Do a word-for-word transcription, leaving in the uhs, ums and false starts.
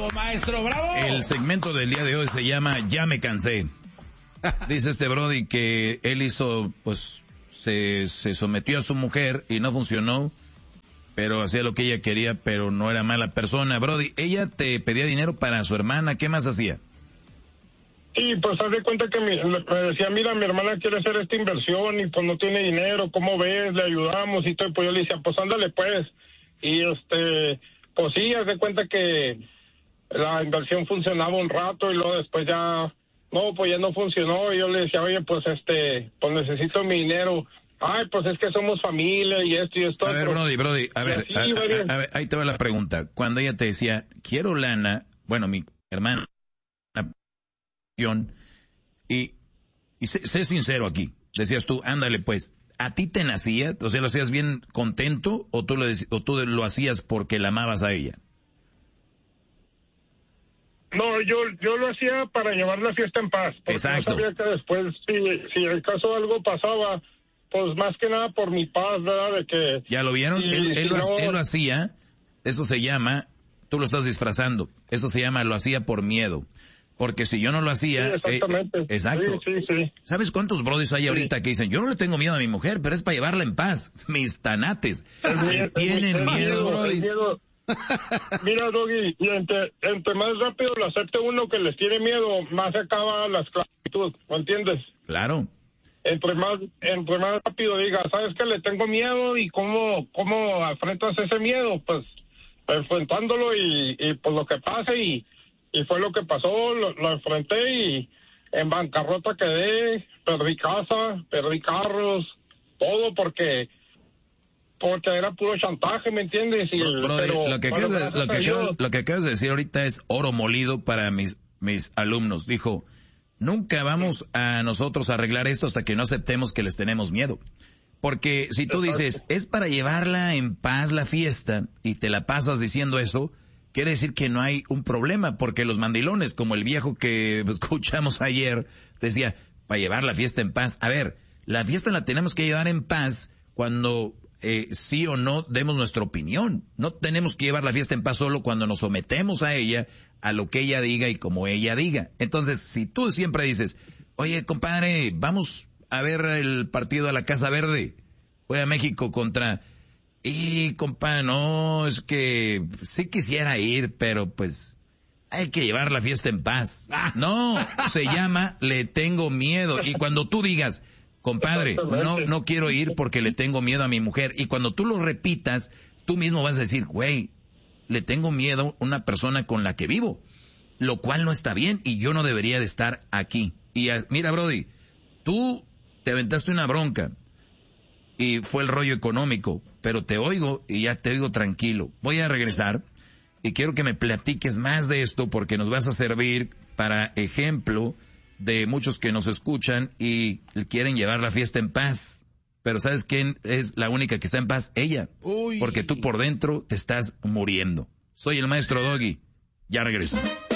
Bravo, maestro, bravo. El segmento del día de hoy se llama Ya me cansé. Dice este Brody que él hizo, pues, se, se sometió a su mujer y no funcionó, pero hacía lo que ella quería, pero no era mala persona. Brody, ella te pedía dinero para su hermana, ¿qué más hacía? Sí, pues haz de cuenta que mi, me decía, mira, mi hermana quiere hacer esta inversión y pues no tiene dinero, ¿cómo ves? Le ayudamos y todo, pues yo le decía, pues ándale pues. Y este, pues sí, haz de cuenta que la inversión funcionaba un rato y luego después ya, no, pues ya no funcionó. Y yo le decía, oye, pues este, pues necesito mi dinero. Ay, pues es que somos familia y esto y esto. A ver, Brody, Brody, a ver, así, a, a, a ver, ahí te va la pregunta. Cuando ella te decía, quiero lana, bueno, mi hermana, y, y sé, sé sincero aquí, decías tú, ándale pues, ¿a ti te nacía? O sea, ¿lo hacías bien contento o tú lo, o tú lo hacías porque la amabas a ella? No, yo yo lo hacía para llevar la fiesta en paz. Porque Exacto. Yo sabía que después, si, si el caso algo pasaba, pues más que nada por mi paz, ¿verdad? De que... ¿Ya lo vieron? Y, él, él, si lo, no... él lo hacía, eso se llama, tú lo estás disfrazando, eso se llama, lo hacía por miedo. Porque si yo no lo hacía... Sí, exactamente. Eh, exacto. Sí, sí, sí. ¿Sabes cuántos brodis hay sí. ahorita que dicen, yo no le tengo miedo a mi mujer, pero es para llevarla en paz? Mis tanates. Miedo, tienen el miedo, brodis. Mira, Doggy, y entre, entre más rápido lo acepte uno que les tiene miedo, más se acaba la esclavitud, ¿me entiendes? Claro. Entre más, entre más rápido diga, ¿sabes que le tengo miedo? ¿Y cómo, cómo afrontas ese miedo? Pues, enfrentándolo y, y pues lo que pase y... Y fue lo que pasó, lo, lo enfrenté y en bancarrota quedé, perdí casa, perdí carros, todo porque porque era puro chantaje, ¿me entiendes? Y, bro, bro, pero, lo, que bueno, acabas de, lo, que acabas, lo que acabas de decir ahorita es oro molido para mis, mis alumnos. Dijo, nunca vamos a nosotros a arreglar esto hasta que no aceptemos que les tenemos miedo. Porque si tú dices, es para llevarla en paz la fiesta y te la pasas diciendo eso, quiere decir que no hay un problema, porque los mandilones, como el viejo que escuchamos ayer, decía, para llevar la fiesta en paz. A ver, la fiesta la tenemos que llevar en paz cuando eh, sí o no demos nuestra opinión. No tenemos que llevar la fiesta en paz solo cuando nos sometemos a ella, a lo que ella diga y como ella diga. Entonces, si tú siempre dices, oye, compadre, vamos a ver el partido de la Casa Verde, juega México contra... Y, compa, no, es que sí quisiera ir, pero pues hay que llevar la fiesta en paz. No, se llama le tengo miedo. Y cuando tú digas, compadre, no, no quiero ir porque le tengo miedo a mi mujer. Y cuando tú lo repitas, tú mismo vas a decir, güey, le tengo miedo a una persona con la que vivo. Lo cual no está bien y yo no debería de estar aquí. Y a, mira, Brody, tú te aventaste una bronca. Y fue el rollo económico, pero te oigo y ya te oigo tranquilo. Voy a regresar y quiero que me platiques más de esto porque nos vas a servir para ejemplo de muchos que nos escuchan y quieren llevar la fiesta en paz. Pero ¿sabes quién es la única que está en paz? Ella. Uy. Porque tú por dentro te estás muriendo. Soy el maestro Doggy. Ya regreso.